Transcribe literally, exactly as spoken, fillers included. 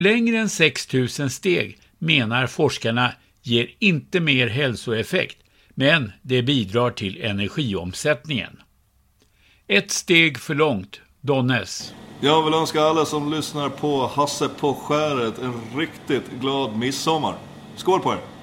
Längre än sex tusen steg menar forskarna ger inte mer hälsoeffekt, men det bidrar till energiomsättningen. Ett steg för långt, Donnes. Jag vill önska alla som lyssnar på Hasse på skäret en riktigt glad midsommar. Skål på er!